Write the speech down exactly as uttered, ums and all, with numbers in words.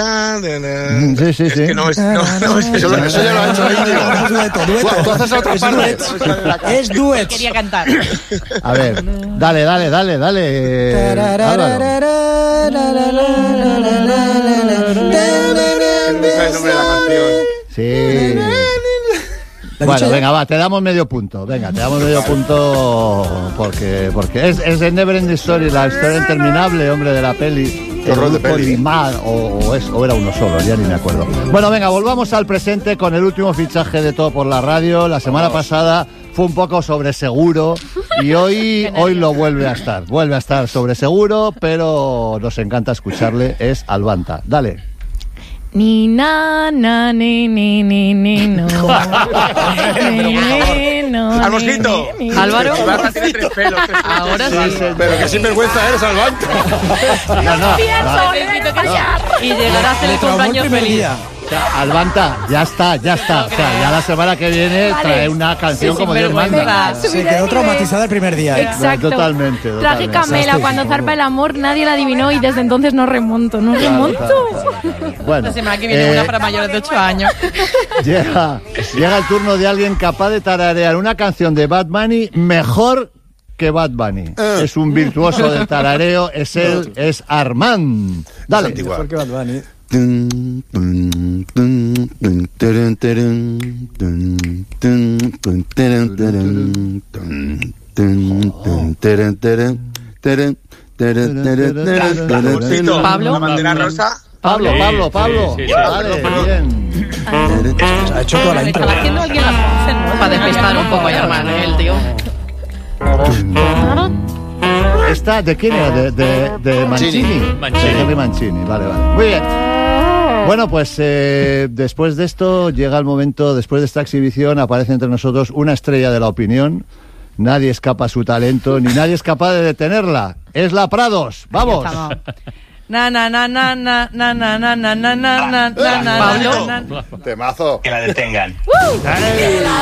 Sí, sí, sí. Es que no es... No, no, es Eso, eso ya lo ha hecho Íñigo. Es dueto, dueto. Tú haces otra parte. Es duet. Quería cantar. A ver, dale, dale, dale, dale. Álvaro. No sabe el nombre de la canción. Sí. Bueno, venga, va, te damos medio punto. Venga, te damos medio punto porque porque es, es el Never Ending Story, la historia interminable, hombre, de la peli. Qué horror de grupo peli. Limar, o, o, es, o era uno solo, ya ni me acuerdo. Bueno, venga, volvamos al presente con el último fichaje de Todo por la Radio. La semana pasada fue un poco sobre seguro y hoy, hoy lo vuelve a estar. Vuelve a estar sobre seguro, pero nos encanta escucharle. Es Albanta. Dale. Ni na na ni ni ni ni no. Ni, ni, no, ¡Al ni, mosquito! ni, ni. Álvaro. Barra tiene tres pelos. Ahora sí. Pero qué sinvergüenza eres, Albanta. No, no, no. Necesito callar. Y llegará a hacer el cumpleaños feliz. O sea, Albanta, ya está, ya está. O sea, ya la semana que viene Vale. trae una canción Sí, como Dios sinvergüenza. manda. Se quedó traumatizada el primer día. ¿eh? Exacto. Totalmente, totalmente. Traje Camela, cuando zarpa el amor, nadie la adivinó y desde entonces no remonto, no remonto. Bueno, La semana que viene eh, una para mayores de ocho años. llega, llega el turno de alguien capaz de tararear una canción de Bad Bunny mejor que Bad Bunny. Es un virtuoso del tarareo, es él, es Armand. Dale. Antigua. ¿Por qué Bad Bunny? Pablo. La bandera rosa. Pablo, Pablo, Pablo. Sí, sí, sí. Dale, bien. Ha hecho toda la intro. Estaba haciendo alguien las voces, ¿no? Para despistar un poco a hermano, el tío. ¿Esta de quién era? De, de, de Mancini. Mancini. De Henry Mancini, vale, vale. Muy bien. Bueno, pues eh, después de esto llega el momento, después de esta exhibición aparece entre nosotros una estrella de la opinión. Nadie escapa a su talento, ni nadie es capaz de detenerla. Es la Prados. ¡Vamos! Na na na na na na na na na na na na na. Pablo. Temazo. Que la detengan.